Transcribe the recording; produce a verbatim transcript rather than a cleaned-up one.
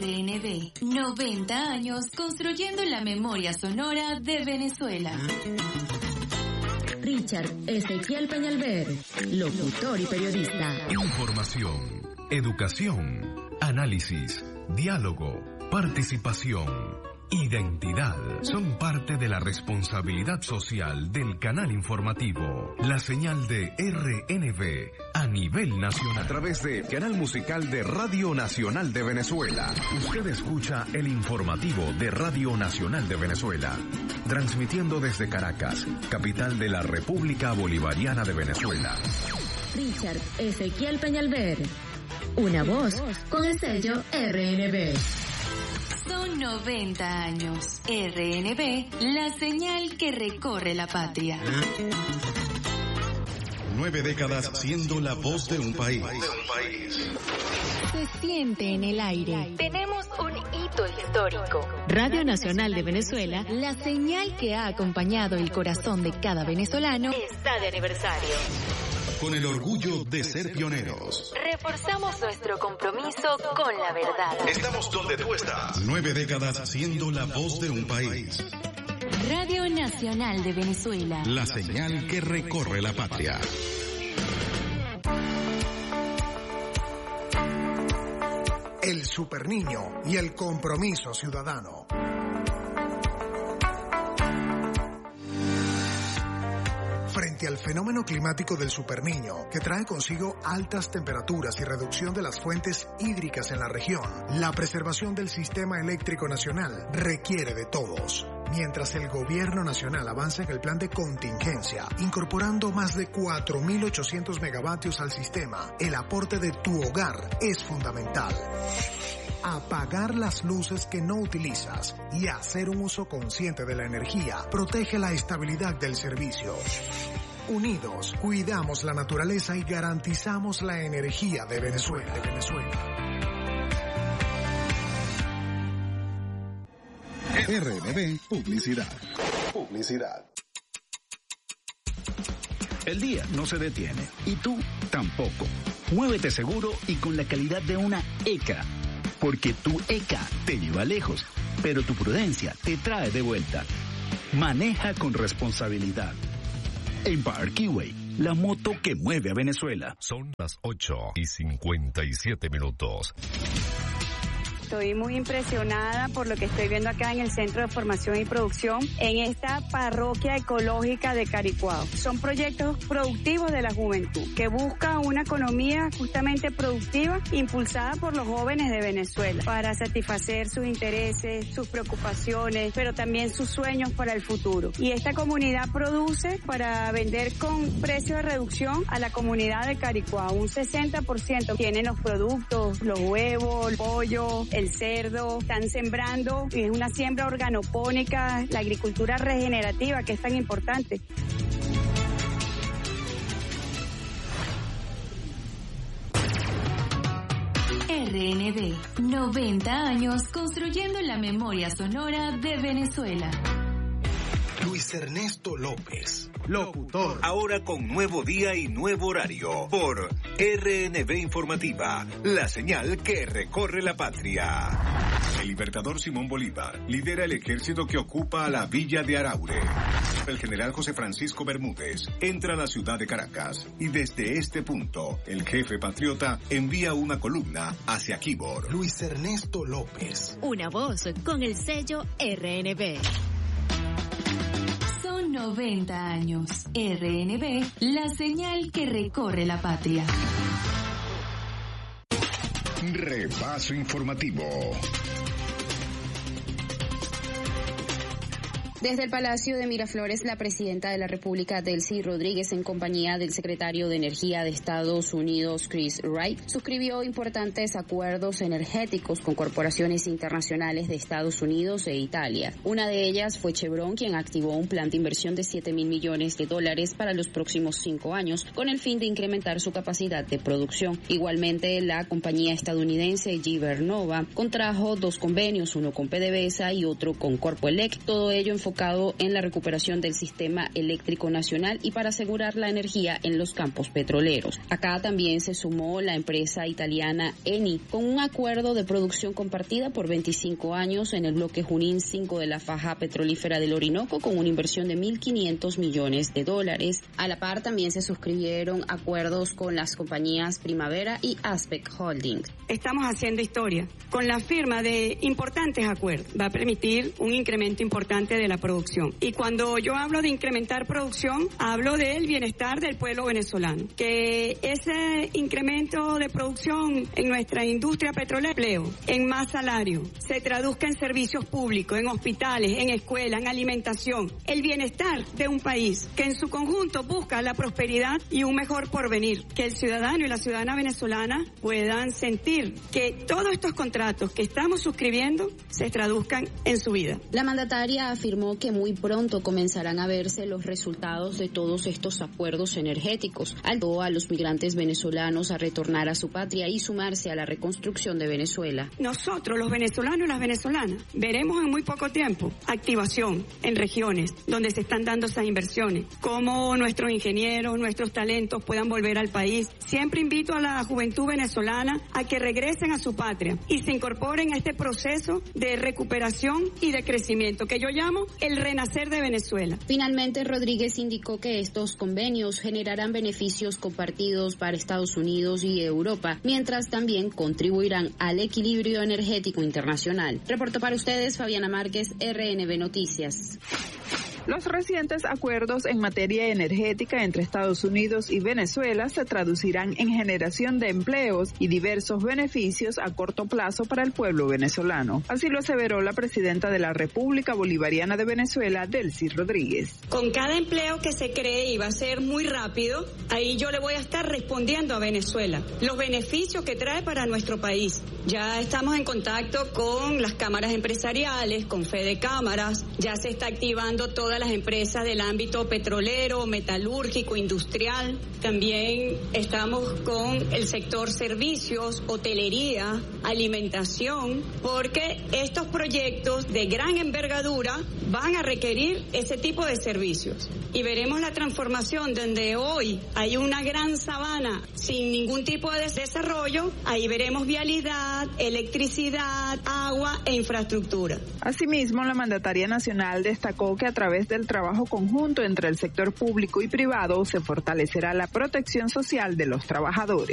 R N B, noventa años construyendo la memoria sonora de Venezuela. Richard Ezequiel Peñalver, locutor y periodista. Información, educación, análisis, diálogo, participación, identidad son parte de la responsabilidad social del canal informativo. La señal de R N B a nivel nacional. A través del canal musical de Radio Nacional de Venezuela. Usted escucha el informativo de Radio Nacional de Venezuela. Transmitiendo desde Caracas, capital de la República Bolivariana de Venezuela. Richard Ezequiel Peñalver. Una voz con el sello R N B. Son noventa años. R N B, la señal que recorre la patria. Nueve décadas siendo la voz de un país. Se siente en el aire. Tenemos un hito histórico. Radio Nacional de Venezuela, la señal que ha acompañado el corazón de cada venezolano, está de aniversario. Con el orgullo de ser pioneros. Reforzamos nuestro compromiso con la verdad. Estamos donde tú estás. Nueve décadas siendo la voz de un país. Radio Nacional de Venezuela. La señal que recorre la patria. El Superniño y el compromiso ciudadano. Frente al fenómeno climático del Superniño, que trae consigo altas temperaturas y reducción de las fuentes hídricas en la región, la preservación del sistema eléctrico nacional requiere de todos. Mientras el gobierno nacional avanza en el plan de contingencia, incorporando más de cuatro mil ochocientos megavatios al sistema, el aporte de tu hogar es fundamental. Apagar las luces que no utilizas y hacer un uso consciente de la energía protege la estabilidad del servicio. Unidos, cuidamos la naturaleza y garantizamos la energía de Venezuela. De Venezuela. R N B Publicidad. Publicidad. El día no se detiene y tú tampoco. Muévete seguro y con la calidad de una E C A. Porque tu E C A te lleva lejos, pero tu prudencia te trae de vuelta. Maneja con responsabilidad. Empire Keyway, la moto que mueve a Venezuela. Son las ocho y cincuenta y siete minutos. Estoy muy impresionada por lo que estoy viendo acá en el Centro de Formación y Producción en esta parroquia ecológica de Caricuao. Son proyectos productivos de la juventud que buscan una economía justamente productiva impulsada por los jóvenes de Venezuela para satisfacer sus intereses, sus preocupaciones, pero también sus sueños para el futuro. Y esta comunidad produce para vender con precio de reducción a la comunidad de Caricuao. Un sesenta por ciento tienen los productos, los huevos, el pollo, el el cerdo, están sembrando, es una siembra organopónica, la agricultura regenerativa que es tan importante. R N B, noventa años construyendo la memoria sonora de Venezuela. Luis Ernesto López, locutor. Ahora con nuevo día y nuevo horario por R N B Informativa, la señal que recorre la patria. El libertador Simón Bolívar lidera el ejército que ocupa a la villa de Araure. El general José Francisco Bermúdez entra a la ciudad de Caracas y desde este punto el jefe patriota envía una columna hacia Quibor. Luis Ernesto López. Una voz con el sello R N B. Son noventa años. R N B, la señal que recorre la patria. Repaso informativo. Desde el Palacio de Miraflores, la presidenta de la República, Delcy Rodríguez, en compañía del secretario de Energía de Estados Unidos, Chris Wright, suscribió importantes acuerdos energéticos con corporaciones internacionales de Estados Unidos e Italia. Una de ellas fue Chevron, quien activó un plan de inversión de siete mil millones de dólares para los próximos cinco años, con el fin de incrementar su capacidad de producción. Igualmente, la compañía estadounidense G. Vernova contrajo dos convenios, uno con PDVSA y otro con Corpoelec, todo ello enfocado enfocado en la recuperación del sistema eléctrico nacional y para asegurar la energía en los campos petroleros. Acá también se sumó la empresa italiana Eni con un acuerdo de producción compartida por veinticinco años en el bloque Junín cinco de la faja petrolífera del Orinoco con una inversión de mil quinientos millones de dólares. A la par también se suscribieron acuerdos con las compañías Primavera y Aspect Holdings. Estamos haciendo historia con la firma de importantes acuerdos. Va a permitir un incremento importante de la producción. Y cuando yo hablo de incrementar producción, hablo del bienestar del pueblo venezolano. Que ese incremento de producción en nuestra industria petrolera, empleo, en más salario, se traduzca en servicios públicos, en hospitales, en escuelas, en alimentación. El bienestar de un país que en su conjunto busca la prosperidad y un mejor porvenir. Que el ciudadano y la ciudadana venezolana puedan sentir que todos estos contratos que estamos suscribiendo se traduzcan en su vida. La mandataria afirmó que muy pronto comenzarán a verse los resultados de todos estos acuerdos energéticos. Alentó a los migrantes venezolanos a retornar a su patria y sumarse a la reconstrucción de Venezuela. Nosotros, los venezolanos y las venezolanas, veremos en muy poco tiempo activación en regiones donde se están dando esas inversiones, cómo nuestros ingenieros, nuestros talentos puedan volver al país. Siempre invito a la juventud venezolana a que regresen a su patria y se incorporen a este proceso de recuperación y de crecimiento que yo llamo el renacer de Venezuela. Finalmente, Rodríguez indicó que estos convenios generarán beneficios compartidos para Estados Unidos y Europa, mientras también contribuirán al equilibrio energético internacional. Reportó para ustedes Fabiana Márquez, R N B Noticias. Los recientes acuerdos en materia energética entre Estados Unidos y Venezuela se traducirán en generación de empleos y diversos beneficios a corto plazo para el pueblo venezolano. Así lo aseveró la presidenta de la República Bolivariana de Venezuela, Delcy Rodríguez. Con cada empleo que se cree y va a ser muy rápido, ahí yo le voy a estar respondiendo a Venezuela los beneficios que trae para nuestro país. Ya estamos en contacto con las cámaras empresariales, con Fede Cámaras, ya se está activando toda las empresas del ámbito petrolero, metalúrgico, industrial. También estamos con el sector servicios, hotelería, alimentación, porque estos proyectos de gran envergadura van a requerir ese tipo de servicios. Y veremos la transformación donde hoy hay una gran sabana sin ningún tipo de desarrollo, ahí veremos vialidad, electricidad, agua e infraestructura. Asimismo, la mandataria nacional destacó que a través del trabajo conjunto entre el sector público y privado se fortalecerá la protección social de los trabajadores.